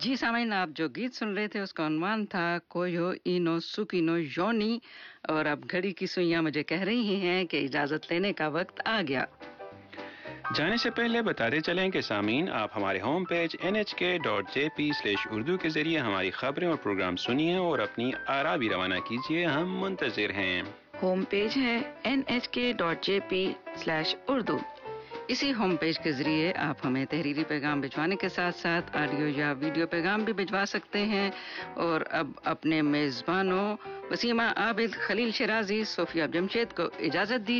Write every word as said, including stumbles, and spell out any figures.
जी सामीन, आप जो गीत सुन रहे थे उसका उन्वान था कोयो इनो सुकिनो योनी। और अब घड़ी की सुइयां मुझे कह रही हैं कि इजाजत लेने का वक्त आ गया। जाने से पहले बताते चलें कि सामीन, आप हमारे होम पेज एन एच के dot J P slash Urdu के जरिए हमारी खबरें और प्रोग्राम सुनिए और अपनी आरा भी रवाना कीजिए। हम मुंतजिर हैं। होम पेज है एन एच के dot J P slash Urdu. इसी होम पेज के जरिए आप हमें तहरीरी पैगाम भिजवाने के साथ साथ ऑडियो या वीडियो पैगाम भी भिजवा सकते हैं। और अब अपने मेजबानों वसीमा आबिद, खलील शिराजी, सोफिया जमशेद को इजाजत दी।